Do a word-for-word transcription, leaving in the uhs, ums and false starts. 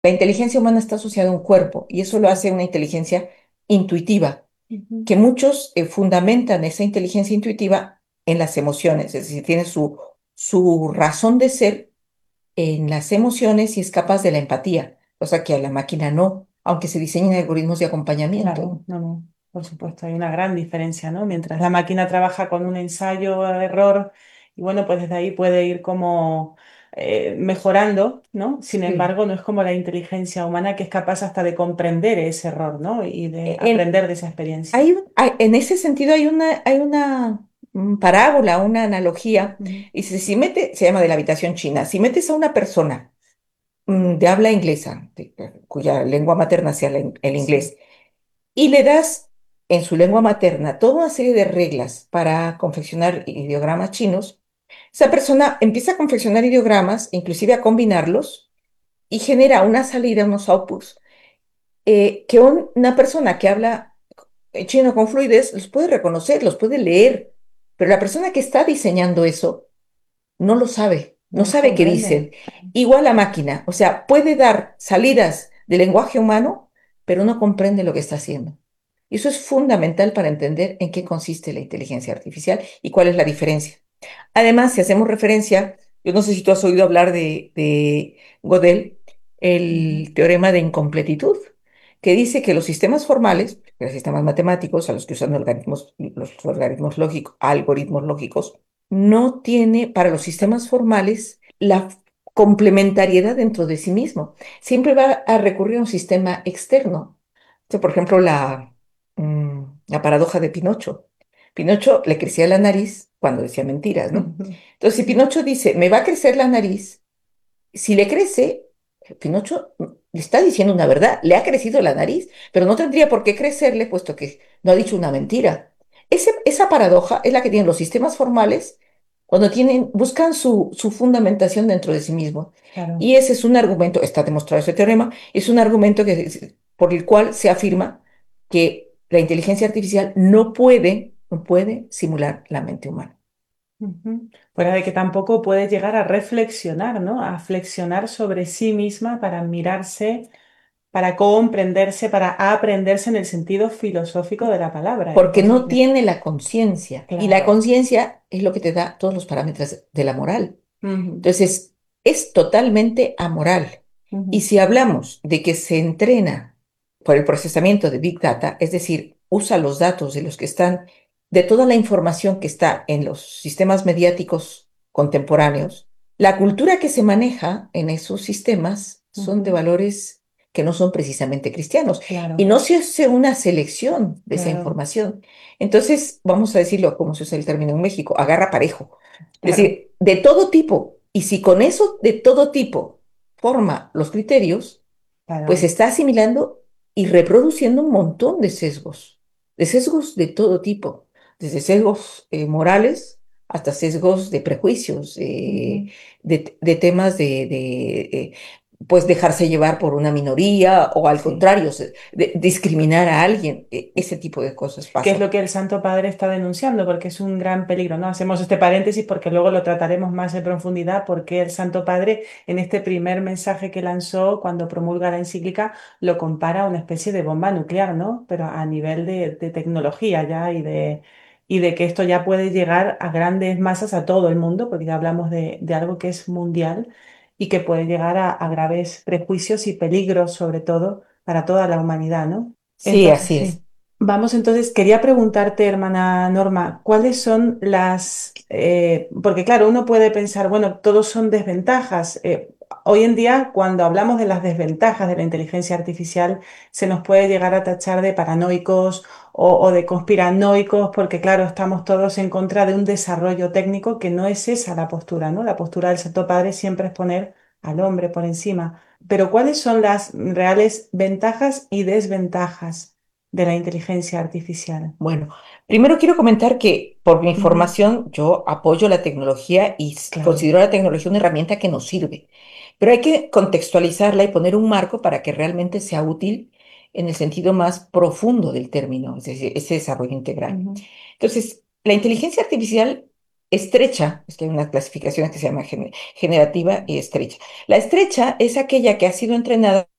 La inteligencia humana está asociada a un cuerpo y eso lo hace una inteligencia intuitiva, Ujú. que muchos eh, fundamentan esa inteligencia intuitiva en las emociones, es decir, tiene su, su razón de ser en las emociones y es capaz de la empatía, cosa que a la máquina no, aunque se diseñen algoritmos de acompañamiento, Claro, ¿no? no, no, por supuesto, hay una gran diferencia, ¿no? Mientras la máquina trabaja con un ensayo, error, y bueno, pues desde ahí puede ir como eh, mejorando, ¿no? Sin Sí. embargo, no es como la inteligencia humana que es capaz hasta de comprender ese error, ¿no? Y de En, aprender de esa experiencia. hay, un- hay- en ese sentido hay una, hay una mm, parábola, una analogía, Ujú. y si, si mete, se llama de la habitación china, si metes a una persona mm, de habla inglesa, de- cuya lengua materna sea la in- el Sí. inglés, y le das en su lengua materna toda una serie de reglas para confeccionar ideogramas chinos, esa persona empieza a confeccionar ideogramas, inclusive a combinarlos, y genera una salida, unos outputs, eh, que un- una persona que habla eh, chino con fluidez los puede reconocer, los puede leer, pero la persona que está diseñando eso no lo sabe, No no los sabe qué comprende. dicen. Igual la máquina, o sea, puede dar salidas de lenguaje humano, pero no comprende lo que está haciendo. Y eso es fundamental para entender en qué consiste la inteligencia artificial y cuál es la diferencia. Además, si hacemos referencia, yo no sé si tú has oído hablar de, de Gödel, Ujú. el teorema de incompletitud, que dice que los sistemas formales, los sistemas matemáticos a los que usan organismos, los algoritmos lógicos, algoritmos lógicos, no tiene para los sistemas formales la complementariedad dentro de sí mismo. Siempre va a recurrir a un sistema externo. Entonces, por ejemplo, la, mm, la paradoja de Pinocho. Pinocho le crecía la nariz cuando decía mentiras, ¿no? Entonces, si Pinocho dice, me va a crecer la nariz, si le crece, Pinocho le está diciendo una verdad, le ha crecido la nariz, pero no tendría por qué crecerle, puesto que no ha dicho una mentira. Ese- esa paradoja es la que tienen los sistemas formales cuando tienen, buscan su, su fundamentación dentro de sí mismos. Claro. Y ese es un argumento, está demostrado ese teorema, es un argumento que, por el cual se afirma que la inteligencia artificial no puede, no puede simular la mente humana. Ujú. Fuera de que tampoco puede llegar a reflexionar, ¿no? A flexionar sobre sí misma para mirarse, para comprenderse, para aprenderse en el sentido filosófico de la palabra. Porque Entonces, no de- tiene la conciencia. Y la claro. conciencia es lo que te da todos los parámetros de la moral. Ujú, Entonces, es totalmente amoral. Y ujú, si hablamos de que se entrena por el procesamiento de Big Data, es decir, usa los datos de los que están, de toda la información que está en los sistemas mediáticos contemporáneos, la cultura que se maneja en esos sistemas son de ujú. valores que no son precisamente cristianos. Y Claro, no se hace una selección de esa claro, información. Entonces, vamos a decirlo como se usa el término en México, agarra parejo. Es claro, decir, de todo tipo. Y si con eso de todo tipo forma los criterios, pues claro. está asimilando y reproduciendo un montón de sesgos, de sesgos de todo tipo, desde sesgos eh, morales hasta sesgos de prejuicios, eh, Ujú. de, de temas de, de, eh, pues dejarse llevar por una minoría o al Sí. contrario, se- de- discriminar a alguien. E- ese tipo de cosas ¿Qué es pasan. lo que el Santo Padre está denunciando? Porque es un gran peligro, ¿no? Hacemos este paréntesis porque luego lo trataremos más en profundidad, porque el Santo Padre, en este primer mensaje que lanzó cuando promulga la encíclica, lo compara a una especie de bomba nuclear, ¿no? Pero a nivel de, de tecnología ya y de, y de que esto ya puede llegar a grandes masas, a todo el mundo, porque ya hablamos de, de algo que es mundial y que puede llegar a, a graves prejuicios y peligros, sobre todo, para toda la humanidad, ¿no? Sí, Entonces, así sí. es. Vamos entonces, quería preguntarte, hermana Norma, ¿cuáles son las, eh, porque claro, uno puede pensar, bueno, todos son desventajas. Eh, hoy en día, cuando hablamos de las desventajas de la inteligencia artificial, se nos puede llegar a tachar de paranoicos o, o de conspiranoicos, porque claro, estamos todos en contra de un desarrollo técnico que no es esa la postura, ¿no? La postura del Santo Padre siempre es poner al hombre por encima. Pero ¿cuáles son las reales ventajas y desventajas de la inteligencia artificial? Bueno, primero quiero comentar que por mi Ujú. formación yo apoyo la tecnología y s- Claro, considero la tecnología una herramienta que nos sirve, pero hay que contextualizarla y poner un marco para que realmente sea útil en el sentido más profundo del término, es decir, ese desarrollo integral. ujú, Entonces, la inteligencia artificial estrecha, es que hay unas clasificaciones que se llaman gen- generativa y estrecha. La estrecha es aquella que ha sido entrenada